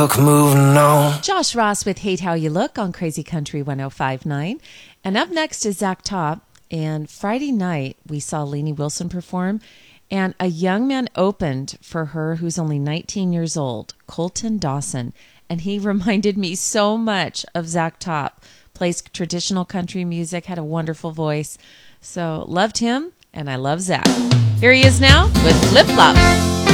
Moving on. Josh Ross with Hate How You Look on Crazy Country 105.9. And up next is Zach Top. And Friday night, we saw Lainey Wilson perform. And a young man opened for her who's only 19 years old, Colton Dawson. And he reminded me so much of Zach Top. Plays traditional country music, had a wonderful voice. So loved him, and I love Zach. Here he is now with Flip Flop.